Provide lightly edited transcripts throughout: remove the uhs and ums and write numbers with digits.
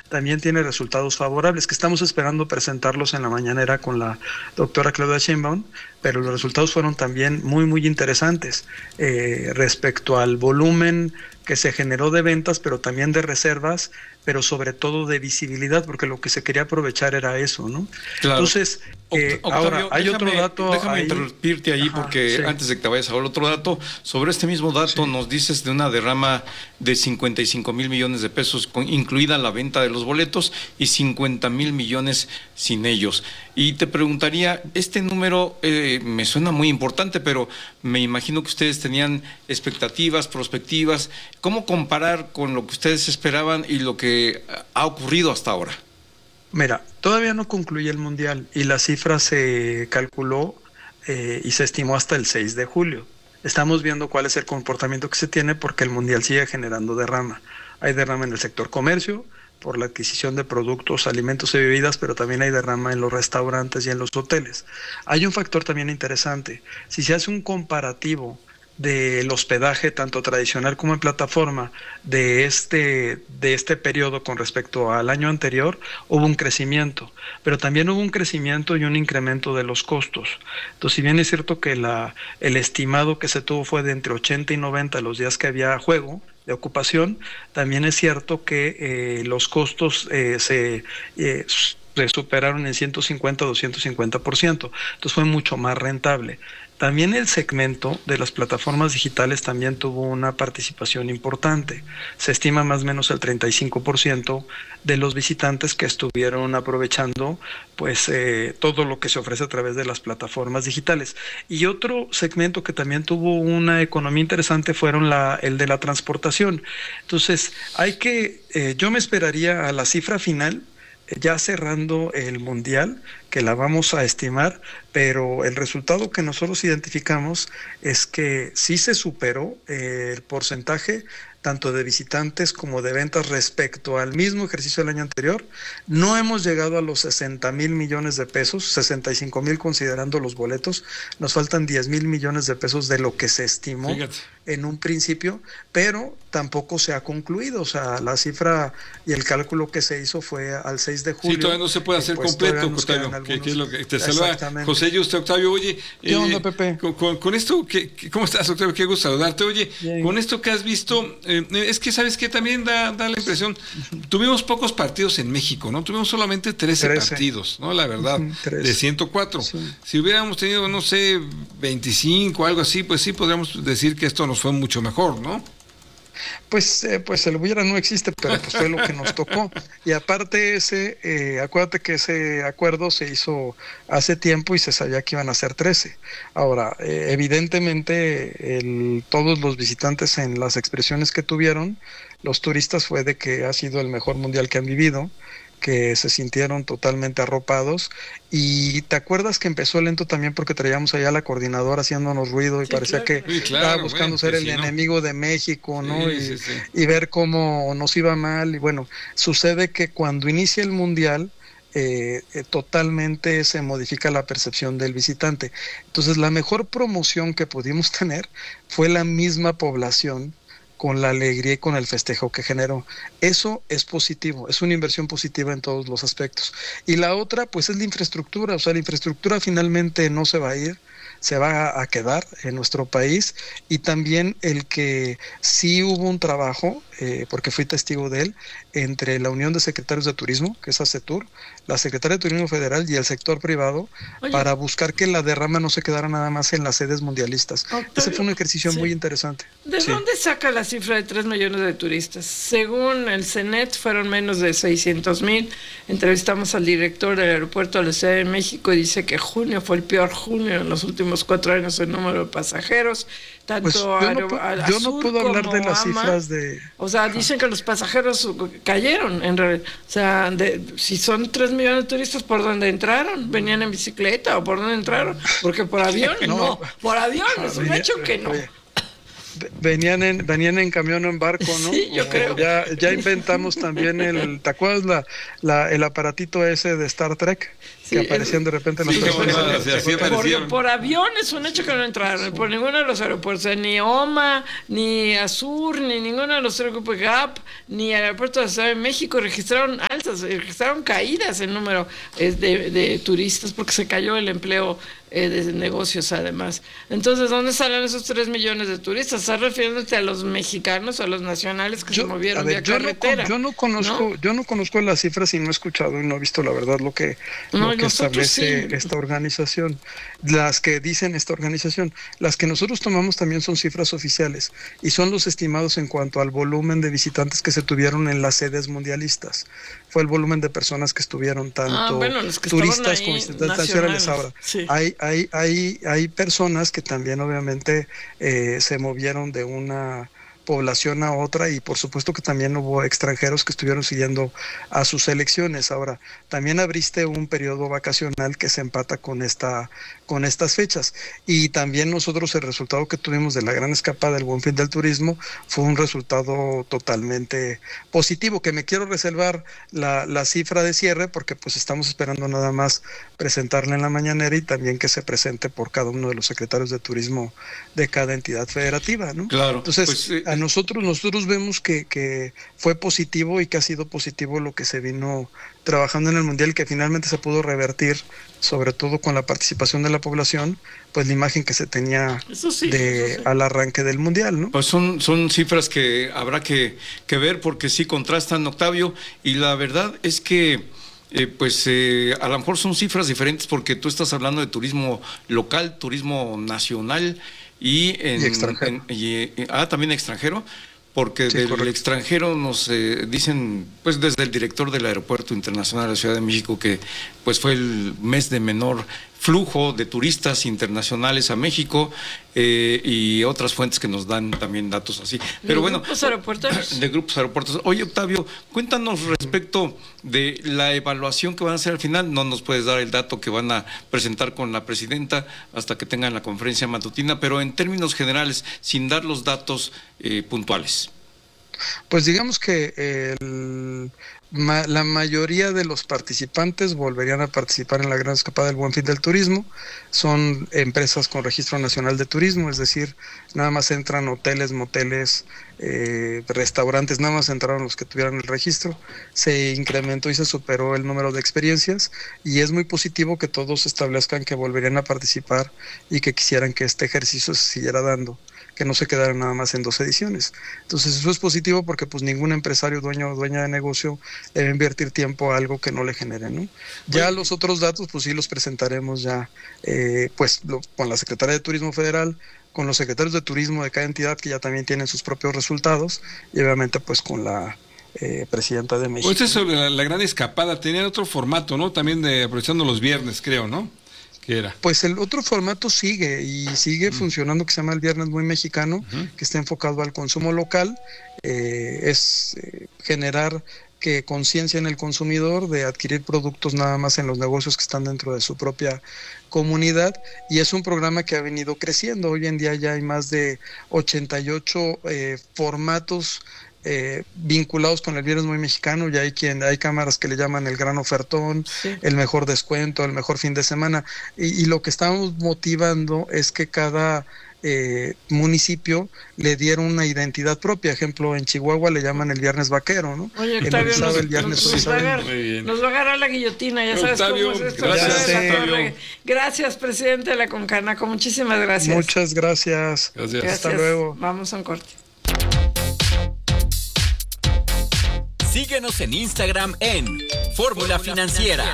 también tiene resultados favorables, que estamos esperando presentarlos en la mañanera con la doctora Claudia Sheinbaum, pero los resultados fueron también muy, muy interesantes respecto al volumen que se generó de ventas, pero también de reservas, pero sobre todo de visibilidad, porque lo que se quería aprovechar era eso, ¿no? Claro. Entonces, Octavio, ahora, hay otro dato. Déjame interrumpirte ahí. Ajá, porque sí. Antes de que te vayas a ver otro dato, sobre este mismo dato sí. Nos dices de una derrama de 55,000 millones de pesos, incluida la venta de los boletos, y 50,000 millones sin ellos. Y te preguntaría, este número me suena muy importante, pero me imagino que ustedes tenían expectativas, prospectivas. ¿Cómo comparar con lo que ustedes esperaban y lo que ha ocurrido hasta ahora? Mira, todavía no concluye el Mundial y la cifra se calculó y se estimó hasta el 6 de julio. Estamos viendo cuál es el comportamiento que se tiene porque el Mundial sigue generando derrama. Hay derrama en el sector comercio por la adquisición de productos, alimentos y bebidas, pero también hay derrama en los restaurantes y en los hoteles. Hay un factor también interesante. Si se hace un comparativo del hospedaje, tanto tradicional como en plataforma, de este periodo con respecto al año anterior, hubo un crecimiento, pero también hubo un crecimiento y un incremento de los costos. Entonces, si bien es cierto que el estimado que se tuvo fue de entre 80 y 90 los días que había juego de ocupación, también es cierto que los costos se superaron en 150 o 250%, entonces fue mucho más rentable. También el segmento de las plataformas digitales también tuvo una participación importante. Se estima más o menos el 35% de los visitantes que estuvieron aprovechando pues todo lo que se ofrece a través de las plataformas digitales. Y otro segmento que también tuvo una economía interesante fueron el de la transportación. Entonces, yo me esperaría a la cifra final, ya cerrando el Mundial, que la vamos a estimar, pero el resultado que nosotros identificamos es que sí se superó el porcentaje tanto de visitantes como de ventas respecto al mismo ejercicio del año anterior. No hemos llegado a los 60,000 millones de pesos, 65,000 considerando los boletos, nos faltan 10,000 millones de pesos de lo que se estimó. Fíjate. En un principio, pero tampoco se ha concluido, o sea, la cifra y el cálculo que se hizo fue al 6 de julio. Sí, todavía no se puede hacer pues completo, Octavio, que es lo que te saluda José Yuste. Octavio, oye, ¿qué onda, Pepe? Con esto, ¿cómo estás, Octavio? Qué gusto saludarte. Oye, bien. Con esto que has visto, es que sabes que también da la impresión, tuvimos pocos partidos en México, ¿no? Tuvimos solamente 13 partidos, ¿no? La verdad, de 104. Sí. Si hubiéramos tenido, no sé, 25 o algo así, pues sí podríamos decir que esto nos fue mucho mejor, ¿no? Pues el hubiera no existe, pero pues fue lo que nos tocó. Y aparte acuérdate que ese acuerdo se hizo hace tiempo y se sabía que iban a ser 13. Ahora, evidentemente, todos los visitantes en las expresiones que tuvieron, los turistas, fue de que ha sido el mejor mundial que han vivido, que se sintieron totalmente arropados. Y te acuerdas que empezó lento también porque traíamos allá a la coordinadora haciéndonos ruido y sí, parecía claro. Que estaba buscando ser el enemigo de México, ¿no? Sí, y ver cómo nos iba mal. Y bueno, sucede que cuando inicia el mundial totalmente se modifica la percepción del visitante. Entonces la mejor promoción que pudimos tener fue la misma población con la alegría y con el festejo que generó. Eso es positivo, es una inversión positiva en todos los aspectos. Y la otra, pues, es la infraestructura. O sea, la infraestructura finalmente no se va a ir, se va a quedar en nuestro país. Y también el que sí hubo un trabajo, porque fui testigo de él, entre la Unión de Secretarios de Turismo, que es ASETUR, la Secretaría de Turismo Federal y el sector privado, para buscar que la derrama no se quedara nada más en las sedes mundialistas. Octavio, ese fue un ejercicio muy interesante. ¿De dónde saca la cifra de 3 millones de turistas? Según el CENET, fueron menos de 600,000. Entrevistamos al director del aeropuerto de la Ciudad de México y dice que junio fue el peor junio en los últimos 4 años en número de pasajeros. Tanto pues yo no puedo hablar de las cifras de... O sea, dicen que los pasajeros cayeron, en realidad. O sea, si son 3 millones de turistas, ¿por dónde entraron? ¿Venían en bicicleta o por dónde entraron? Porque por avión, no. Por avión, es un hecho que no. venían en camión o en barco, ¿no? Sí, yo creo. Ya inventamos también ¿te acuerdas el aparatito ese de Star Trek? Que aparecían de repente en los por avión es un hecho que no entraron por ninguno de los aeropuertos, ni OMA, ni Azur, ni ninguno de los tres grupos GAP, ni el aeropuerto de la Ciudad de México registraron alzas, registraron caídas en número de turistas porque se cayó el empleo de negocios además. Entonces, ¿dónde salen esos 3 millones de turistas? ¿Estás refiriéndote a los mexicanos, a los nacionales que se movieron vía carretera? Yo no conozco las cifras y no he escuchado y no he visto la verdad lo que establece esta organización. Las que dicen esta organización, las que nosotros tomamos también son cifras oficiales y son los estimados en cuanto al volumen de visitantes que se tuvieron en las sedes mundialistas. Fue el volumen de personas que estuvieron tanto turistas como internacionales. Ahora, sí. Hay personas que también obviamente se movieron de una población a otra y por supuesto que también hubo extranjeros que estuvieron siguiendo a sus elecciones. Ahora, también abriste un periodo vacacional que se empata con estas fechas y también nosotros el resultado que tuvimos de la gran escapada del Buen Fin del Turismo fue un resultado totalmente positivo, que me quiero reservar la cifra de cierre porque pues estamos esperando nada más presentarla en la mañanera y también que se presente por cada uno de los secretarios de turismo de cada entidad federativa, ¿no? Claro. Entonces, pues, nosotros vemos que fue positivo y que ha sido positivo lo que se vino trabajando en el Mundial, que finalmente se pudo revertir, sobre todo con la participación de la población, pues la imagen que se tenía al arranque del Mundial, ¿no? Pues son cifras que habrá que ver porque sí contrastan, Octavio, y la verdad es que a lo mejor son cifras diferentes porque tú estás hablando de turismo local, turismo nacional y extranjero. También extranjero, porque sí, del correcto. Extranjero nos dicen, pues desde el director del Aeropuerto Internacional de la Ciudad de México, que pues fue el mes de menor flujo de turistas internacionales a México y otras fuentes que nos dan también datos así. Pero bueno, grupos aeropuertos. De grupos aeropuertos. Oye, Octavio, cuéntanos respecto de la evaluación que van a hacer al final. No nos puedes dar el dato que van a presentar con la presidenta hasta que tengan la conferencia matutina, pero en términos generales, sin dar los datos puntuales. Pues digamos que la mayoría de los participantes volverían a participar en la gran escapada del Buen Fin del Turismo. Son empresas con registro nacional de turismo, es decir, nada más entran hoteles, moteles, restaurantes, nada más entraron los que tuvieran el registro. Se incrementó y se superó el número de experiencias y es muy positivo que todos establezcan que volverían a participar y que quisieran que este ejercicio se siguiera dando, que no se quedara nada más en 2 ediciones. Entonces eso es positivo porque pues ningún empresario, dueño o dueña de negocio debe invertir tiempo a algo que no le genere, ¿no? Ya los otros datos pues sí los presentaremos ya con la Secretaría de Turismo Federal, con los secretarios de turismo de cada entidad que ya también tienen sus propios resultados y obviamente pues con la presidenta de México. Pues eso, la gran escapada tenía otro formato, ¿no? También aprovechando los viernes, creo, ¿no? Era. Pues el otro formato sigue funcionando, que se llama el Viernes Muy Mexicano, que está enfocado al consumo local, es generar conciencia en el consumidor de adquirir productos nada más en los negocios que están dentro de su propia comunidad, y es un programa que ha venido creciendo. Hoy en día ya hay más de 88 formatos vinculados con el Viernes Muy Mexicano. Ya hay cámaras que le llaman el gran ofertón, sí, el mejor descuento, el mejor fin de semana, y lo que estamos motivando es que cada municipio le diera una identidad propia. Ejemplo, en Chihuahua le llaman el Viernes Vaquero, ¿no? Oye, Octavio, nos va a agarrar la guillotina, ya sabes, Octavio, cómo es esto. Gracias, presidente de la Concanaco, muchísimas gracias. Muchas gracias. Hasta luego. Vamos a un corte. Síguenos en Instagram en Fórmula Financiera.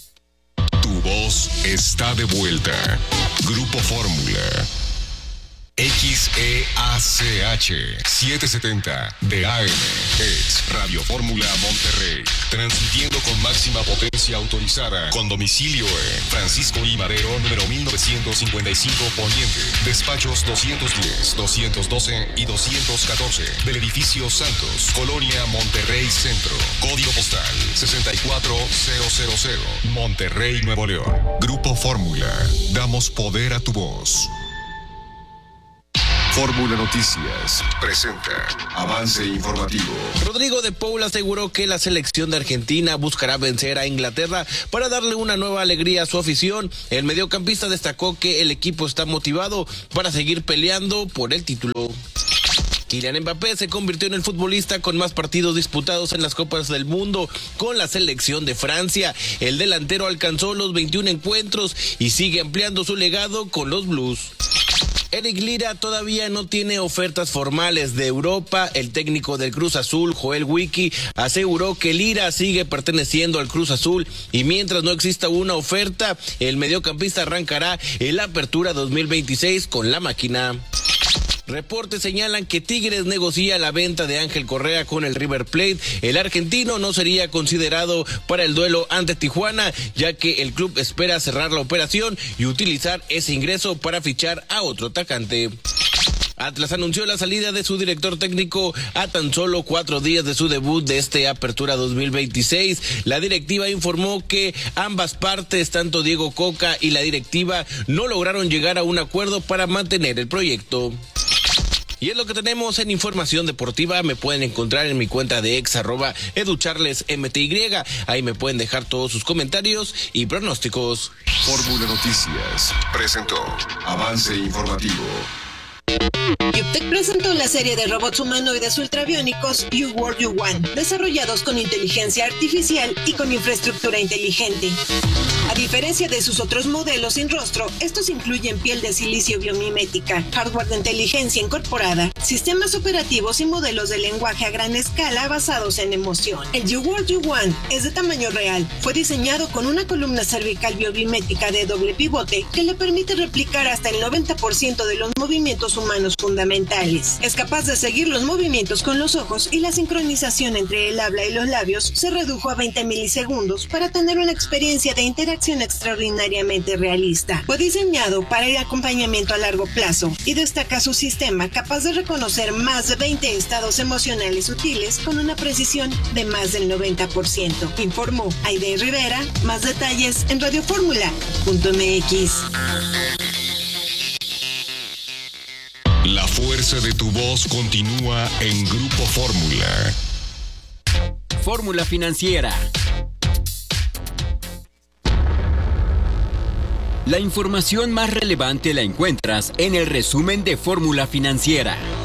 Tu voz está de vuelta. Grupo Fórmula. XEACH 770 de AM es Radio Fórmula Monterrey, transmitiendo con máxima potencia autorizada, con domicilio en Francisco I. Madero, número 1955 Poniente, despachos 210, 212 y 214 del edificio Santos, Colonia Monterrey Centro, código postal 64000, Monterrey, Nuevo León. Grupo Fórmula, damos poder a tu voz. Fórmula Noticias presenta avance informativo. Rodrigo de Paul aseguró que la selección de Argentina buscará vencer a Inglaterra para darle una nueva alegría a su afición. El mediocampista destacó que el equipo está motivado para seguir peleando por el título. Kylian Mbappé se convirtió en el futbolista con más partidos disputados en las Copas del Mundo con la selección de Francia. El delantero alcanzó los 21 encuentros y sigue ampliando su legado con los Blues. Eric Lira todavía no tiene ofertas formales de Europa. El técnico del Cruz Azul, Joel Wiki, aseguró que Lira sigue perteneciendo al Cruz Azul y mientras no exista una oferta, el mediocampista arrancará en la Apertura 2026 con la máquina. Reportes señalan que Tigres negocia la venta de Ángel Correa con el River Plate. El argentino no sería considerado para el duelo ante Tijuana, ya que el club espera cerrar la operación y utilizar ese ingreso para fichar a otro atacante. Atlas anunció la salida de su director técnico a tan solo 4 días de su debut de esta Apertura 2026. La directiva informó que ambas partes, tanto Diego Coca y la directiva, no lograron llegar a un acuerdo para mantener el proyecto. Y es lo que tenemos en información deportiva. Me pueden encontrar en mi cuenta de @educharlesmty. Ahí me pueden dejar todos sus comentarios y pronósticos. Fórmula Noticias presentó avance informativo. Yuptec presentó la serie de robots humanoides ultrabiónicos You World You Want, desarrollados con inteligencia artificial y con infraestructura inteligente. A diferencia de sus otros modelos sin rostro, estos incluyen piel de silicio biomimética, hardware de inteligencia incorporada, sistemas operativos y modelos de lenguaje a gran escala basados en emoción. El You World You Want es de tamaño real. Fue diseñado con una columna cervical biomimética de doble pivote que le permite replicar hasta el 90% de los movimientos humanos fundamentales. Es capaz de seguir los movimientos con los ojos y la sincronización entre el habla y los labios se redujo a 20 milisegundos para tener una experiencia de interacción extraordinariamente realista. Fue diseñado para el acompañamiento a largo plazo y destaca su sistema capaz de reconocer más de 20 estados emocionales sutiles con una precisión de más del 90%. Informó Aide Rivera. Más detalles en radioformula.mx. La fuerza de tu voz continúa en Grupo Fórmula. Fórmula Financiera. La información más relevante la encuentras en el resumen de Fórmula Financiera.